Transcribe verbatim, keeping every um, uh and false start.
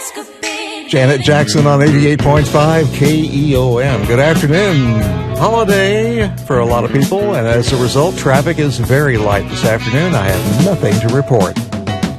Janet Jackson on eighty-eight point five K E O M. Good afternoon. Holiday for a lot of people, and as a result, traffic is very light this afternoon. I have nothing to report.